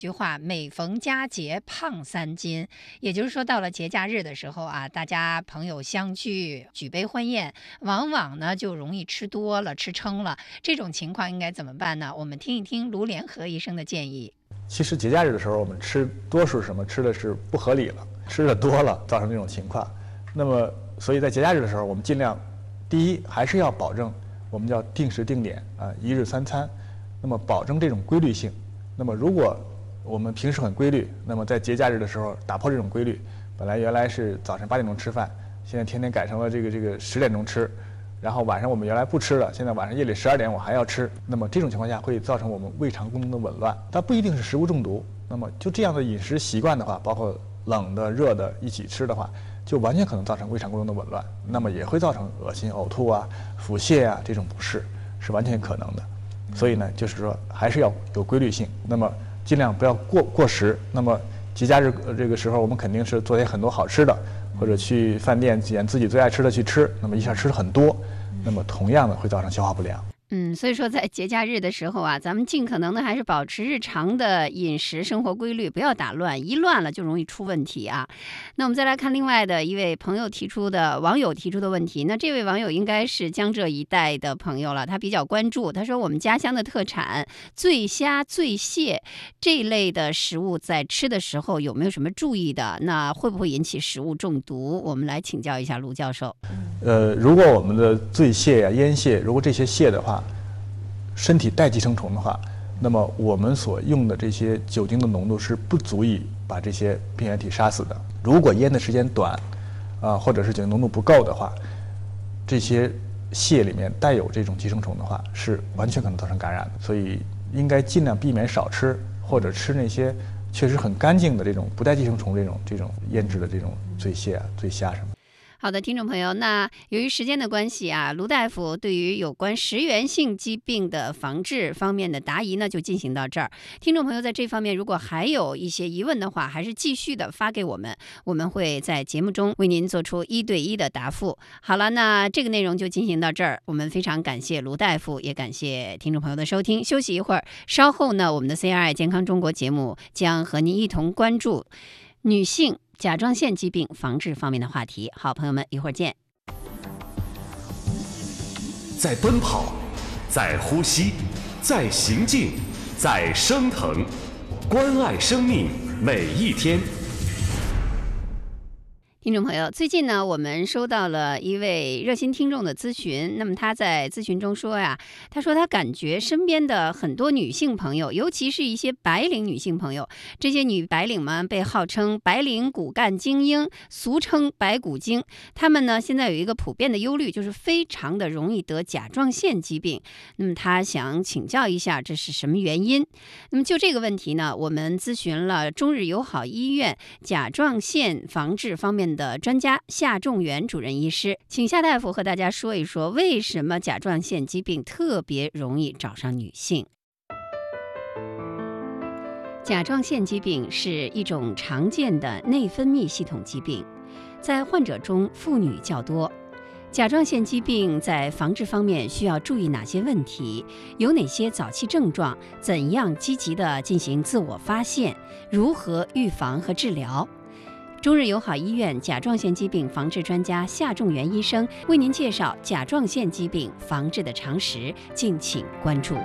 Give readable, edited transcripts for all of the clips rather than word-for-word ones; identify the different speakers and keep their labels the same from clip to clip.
Speaker 1: 句话，每逢佳节胖3斤，也就是说，到了节假日的时候啊，大家朋友相聚，举杯欢宴，往往呢就容易吃多了、吃撑了。这种情况应该怎么办呢？我们听一听卢联合医生的建议。
Speaker 2: 其实节假日的时候，我们吃多数什么吃的是不合理了，吃的多了造成这种情况。那么，所以在节假日的时候，我们尽量，第一还是要保证我们叫定时定点啊，1日3餐，那么保证这种规律性。那么如果我们平时很规律，那么在节假日的时候打破这种规律，本来原来是早晨8点钟吃饭，现在天天改成了这个10点钟吃，然后晚上我们原来不吃了，现在晚上夜里12点我还要吃，那么这种情况下会造成我们胃肠功能的紊乱，它不一定是食物中毒，那么就这样的饮食习惯的话，包括冷的热的一起吃的话，就完全可能造成胃肠功能的紊乱，那么也会造成恶心、呕吐啊、腹泻啊这种不适，是完全可能的。所以呢，就是说还是要有规律性，那么尽量不要过食。那么节假日这个时候，我们肯定是做些很多好吃的，或者去饭店捡自己最爱吃的去吃，那么一下吃很多，那么同样的会造成消化不良。
Speaker 1: 所以说在节假日的时候啊，咱们尽可能的还是保持日常的饮食生活规律，不要打乱，一乱了就容易出问题啊。那我们再来看另外的一位网友提出的问题，那这位网友应该是江浙一带的朋友了，他比较关注，他说我们家乡的特产醉虾、醉蟹这一类的食物在吃的时候有没有什么注意的？那会不会引起食物中毒？我们来请教一下卢教授。
Speaker 2: 如果我们的醉蟹呀、腌蟹，如果这些蟹的话，身体带寄生虫的话，那么我们所用的这些酒精的浓度是不足以把这些病原体杀死的。如果腌的时间短，或者是酒精浓度不够的话，这些蟹里面带有这种寄生虫的话，是完全可能造成感染的。所以应该尽量避免少吃，或者吃那些确实很干净的这种不带寄生虫这种腌制的这种醉蟹啊、醉虾什么。
Speaker 1: 好的，听众朋友，那由于时间的关系啊，卢大夫对于有关食源性疾病的防治方面的答疑呢，就进行到这儿。听众朋友在这方面如果还有一些疑问的话，还是继续的发给我们，我们会在节目中为您做出1对1的答复。好了，那这个内容就进行到这儿，我们非常感谢卢大夫，也感谢听众朋友的收听。休息一会儿，稍后呢，我们的 CRI 健康中国节目将和您一同关注女性甲状腺疾病防治方面的话题。好，朋友们，一会儿见。
Speaker 3: 在奔跑，在呼吸，在行进，在升腾，关爱生命每一天。
Speaker 1: 听众朋友，最近呢，我们收到了一位热心听众的咨询。那么他在咨询中说呀，他说他感觉身边的很多女性朋友，尤其是一些白领女性朋友，这些女白领们被号称白领骨干精英，俗称白骨精。她们呢，现在有一个普遍的忧虑，就是非常的容易得甲状腺疾病。那么他想请教一下，这是什么原因？那么就这个问题呢，我们咨询了中日友好医院甲状腺防治方面的专家夏仲元主任医师，请夏大夫和大家说一说，为什么甲状腺疾病特别容易找上女性。甲状腺疾病是一种常见的内分泌系统疾病，在患者中妇女较多。甲状腺疾病在防治方面需要注意哪些问题？有哪些早期症状？怎样积极地进行自我发现？如何预防和治疗？中日友好医院甲状腺疾病防治专家夏仲元医生为您介绍甲状腺疾病防治的常识，敬请关注。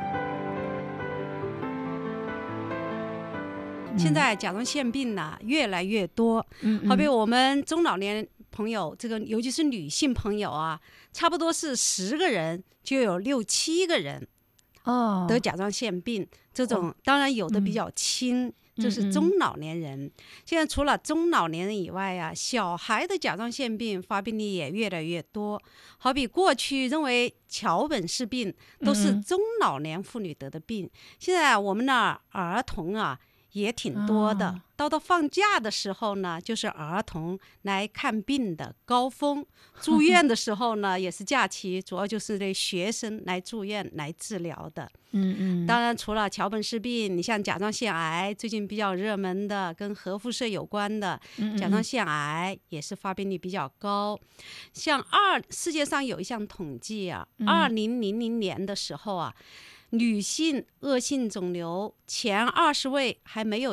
Speaker 4: 现在甲状腺病呢越来越多，好比我们中老年朋友，这个尤其是女性朋友啊，差不多是10个人就有6、7个人得甲状腺病。这种当然有的比较轻，这是中老年人。现在除了中老年人以外啊，小孩的甲状腺病发病率也越来越多。好比过去认为桥本氏病都是中老年妇女得的病，现在我们那儿童啊也挺多的。到放假的时候呢，就是儿童来看病的高峰。住院的时候呢，也是假期，主要就是这学生来住院来治疗的。当然除了桥本氏病，你像甲状腺癌，最近比较热门的，跟核辐射有关的甲状腺癌也是发病率比较高。像世界上有一项统计啊，2000年的时候啊，女性恶性肿瘤前20位还没有